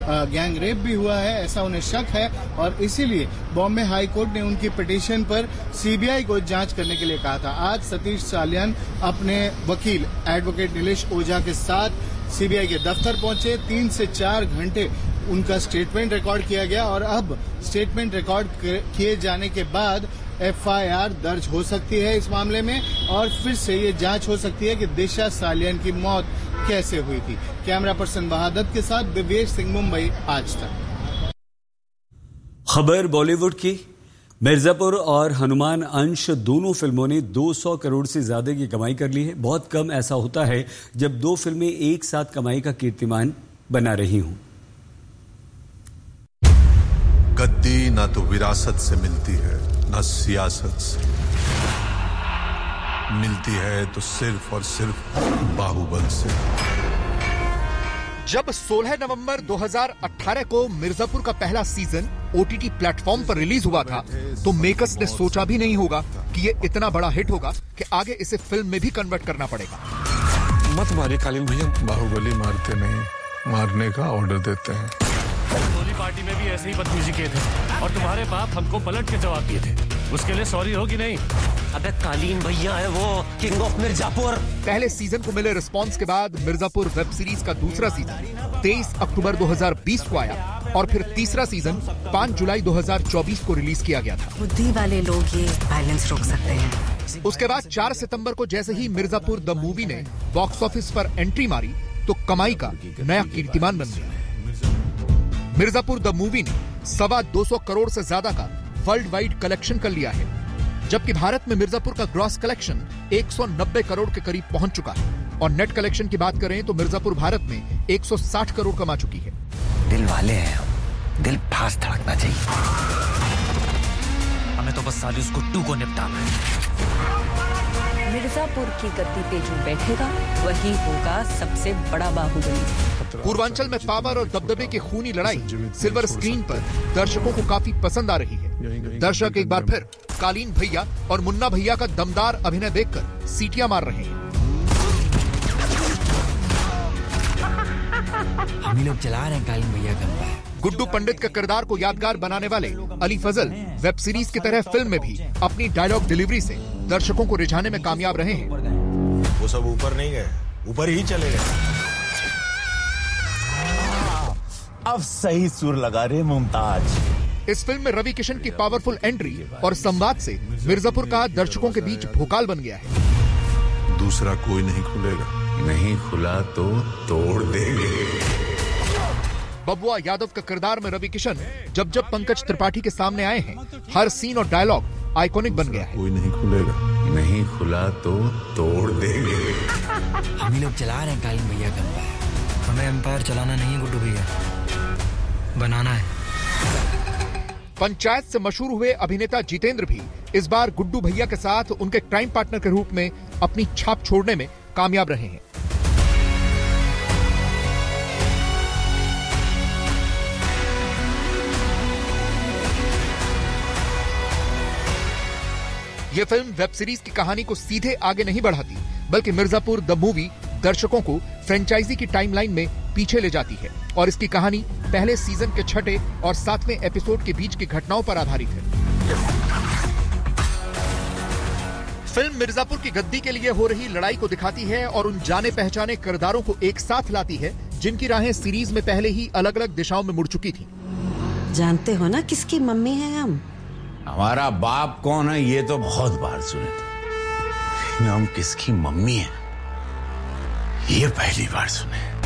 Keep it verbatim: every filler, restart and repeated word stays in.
Gang rape भी हुआ है, ऐसा उन्हें शक है और इसीलिए बॉम्बे हाई कोर्ट ने उनकी पिटीशन पर सीबीआई को जांच करने के लिए कहा था। आज सतीश सालियान अपने वकील एडवोकेट नीलेश ओझा के साथ सीबीआई के दफ्तर पहुंचे। तीन से चार घंटे उनका स्टेटमेंट रिकॉर्ड किया गया और अब स्टेटमेंट रिकॉर्ड किए जाने के बाद एफआईआर दर्ज हो सकती है इस मामले में और फिर से ये जांच हो सकती है कि दिशा सालियान की मौत कैसे हुई थी। कैमरा पर्सन बहादुर के साथ दिव्येश सिंह, मुंबई, आज तक। खबर बॉलीवुड की। मिर्जापुर और हनुमान अंश दोनों फिल्मों ने दो सौ करोड़ से ज्यादा की कमाई कर ली है। बहुत कम ऐसा होता है जब दो फिल्में एक साथ कमाई का कीर्तिमान बना रही हों। गद्दी ना तो विरासत से मिलती है, ना सियासत से मिलती है, तो सिर्फ और सिर्फ बाहुबल से। जब सोलह नवंबर दो हज़ार अठारह को मिर्जापुर का पहला सीजन ओटीटी प्लेटफॉर्म पर रिलीज हुआ था तो मेकर्स ने सोचा भी नहीं होगा कि ये इतना बड़ा हिट होगा कि आगे इसे फिल्म में भी कन्वर्ट करना पड़ेगा। मत मारिए कालीन भैया, बाहुबली मारते नहीं, मारने का ऑर्डर देते हैं। होली पार्टी में भी ऐसे ही बदतमीजी किए थे और तुम्हारे बाप हमको पलट के जवाब दिए थे। उसके लिए सॉरी होगी नहीं? अबे कालीन भैया है वो, किंग ऑफ मिर्जापुर। पहले सीजन को मिले रिस्पांस के बाद मिर्जापुर वेब सीरीज का दूसरा सीजन तेईस अक्टूबर दो हज़ार बीस को आया और फिर तीसरा सीजन पाँच जुलाई दो हज़ार चौबीस को रिलीज किया गया था। बुद्धि वाले लोग ये वायलेंस रोक सकते हैं। उसके बाद चार सितंबर को जैसे ही मिर्जापुर द मूवी ने बॉक्स ऑफिस पर एंट्री मारी तो कमाई का नया कीर्तिमान बन गया। मिर्जापुर द मूवी ने सवा दो सौ करोड़ से ज्यादा का वर्ल्ड वाइड कलेक्शन कर लिया है, जबकि भारत में मिर्जापुर का ग्रॉस कलेक्शन एक सौ नब्बे करोड़ के करीब पहुंच चुका है और नेट कलेक्शन की बात करें तो मिर्जापुर भारत में एक सौ साठ करोड़ कमा चुकी है। दिल वाले हैं हम, दिल फास्ट धड़कना चाहिए। हमें तो बस साली उसको टू को निपटाना है। मिर्जापुर की गद्दी पे जो बैठेगा वही होगा सबसे बड़ा बाहुबली। पूर्वांचल में पावर और दबदबे की खूनी लड़ाई सिल्वर स्क्रीन पर दर्शकों को काफी पसंद आ रही है। दर्शक एक बार फिर कालीन भैया और मुन्ना भैया का दमदार अभिनय देखकर सीटियां मार रहे हैं। हम ही लोग चला रहे हैं कालीन भैया का। गुड्डू पंडित का किरदार को यादगार बनाने वाले अली फजल वेब सीरीज की तरह फिल्म में भी अपनी डायलॉग डिलीवरी से दर्शकों को रिझाने में कामयाब रहे हैं। वो सब ऊपर नहीं गए, ऊपर ही चले गए। अब सही सुर लगा रहे मुमताज। इस फिल्म में रवि किशन की पावरफुल एंट्री और संवाद से मिर्जापुर का दर्शकों के बीच भोकाल बन गया है। दूसरा कोई नहीं खुलेगा, नहीं खुला तो तोड़ देंगे। बबुआ यादव का किरदार में रवि किशन जब जब पंकज त्रिपाठी के सामने आए हैं, हर सीन और डायलॉग आइकॉनिक बन गया है। कोई नहीं खुलेगा, नहीं खुला तो तोड़ देंगे। हम ही लोग चला रहे हैं कालीन भैया का एम्पायर। हमें एम्पायर चलाना नहीं है गुड्डू भैया, बनाना है। पंचायत से मशहूर हुए अभिनेता जितेंद्र भी इस बार गुड्डू भैया के साथ उनके क्राइम पार्टनर के रूप में अपनी छाप छोड़ने में कामयाब रहे हैं। यह फिल्म वेब सीरीज की कहानी को सीधे आगे नहीं बढ़ाती, बल्कि मिर्जापुर द मूवी दर्शकों को फ्रेंचाइजी की टाइमलाइन में पीछे ले जाती है और इसकी कहानी पहले सीजन के छठे और सातवें एपिसोड के बीच की घटनाओं पर आधारित है। फिल्म मिर्जापुर की गद्दी के लिए हो रही लड़ाई को दिखाती है और उन जाने पहचाने किरदारों को एक साथ लाती है जिनकी राहें सीरीज में पहले ही अलग अलग दिशाओं में मुड़ चुकी थी। जानते हो ना किसकी मम्मी है हम? हमारा बाप कौन है ये तो बहुत बार सुने थे, हम किसकी मम्मी है ये पहली बार सुने।